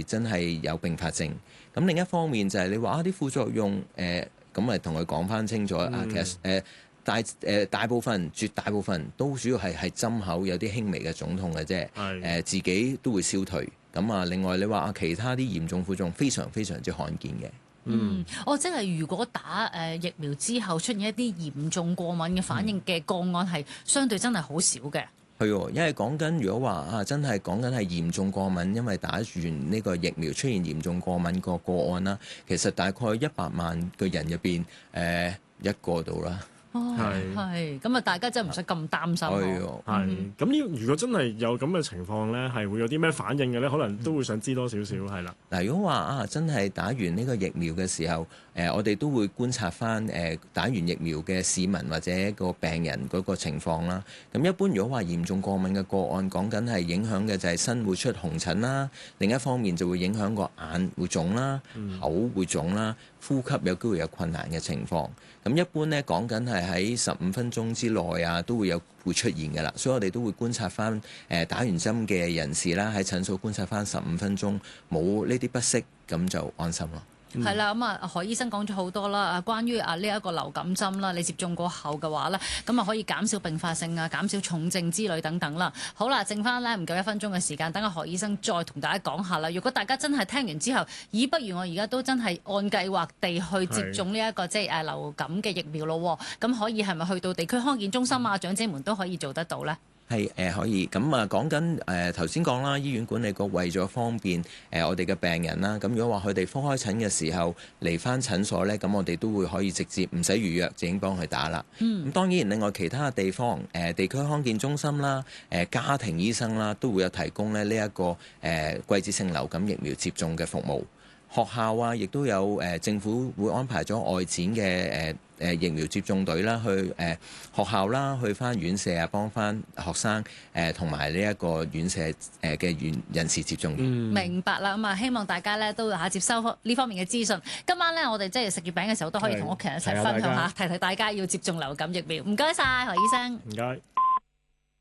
係真係有併發症。咁另一方面就係你話啲副作用咁咪同佢講翻清楚其實大部分絕大部分都主要係針口有啲輕微嘅腫痛嘅啫，自己都會消退。咁啊，另外你話其他啲嚴重副作用非常非常之罕見嘅。 即係如果打疫苗之後出現一啲嚴重過敏嘅反應嘅個案係相對真係好少嘅。 係喎，因為講緊如果話真係講緊係嚴重過敏，因為打完呢個疫苗出現嚴重過敏個案啦，其實大概100萬個人入邊一個度啦。 係咁啊！大家真係唔使咁擔心。 咁如果真係有咁嘅情況咧，係會有啲咩反應嘅咧？可能都會想知多少少係啦。 嗱，如果話真係打完呢個疫苗嘅時候，我哋都會觀察翻打完疫苗嘅市民或者個病人嗰個情況啦。咁一般如果話嚴重過敏嘅個案，講緊係影響嘅就係身會出紅疹啦，另一方面就會影響個眼會腫啦，口會腫啦，呼吸有機會有困難嘅情況。咁一般咧講緊係喺15分鐘之內都會出現㗎啦，所以我哋都會觀察翻打完針嘅人士啦，喺診所觀察翻15分鐘冇呢啲不適，咁就安心咯。 係啦，咁何醫生講咗好多啦，關於呢一個流感針啦，你接種過後嘅話咧，咁可以減少併發性減少重症之類等等啦。好啦，剩翻咧唔夠1分鐘嘅時間，等何醫生再同大家講下啦。如果大家真係聽完之後，不如我而家都真係按計劃地去接種呢一個即係流感嘅疫苗咯，咁可以係咪去到地區康健中心長者們都可以做得到咧？ 係可以咁講緊頭先講啦，醫院管理局為咗方便我哋嘅病人啦，咁如果話佢哋科開診嘅時候嚟翻診所呢，咁我哋都會可以直接唔使預約就已經幫佢打啦。咁當然另外其他嘅地方地區康健中心啦、家庭醫生啦，都會有提供呢一個季節性流感疫苗接種嘅服務。學校亦都有政府會安排咗外展嘅疫苗接種隊啦，去學校啦，去翻院舍幫翻學生同埋呢一個院舍嘅人士接種。 明白啦，咁希望大家咧都接收呢方面嘅資訊。今晚咧我哋即係食月餅嘅時候都可以同屋企人一齊分享下，提提大家要接種流感疫苗。唔該晒何醫生。 唔該。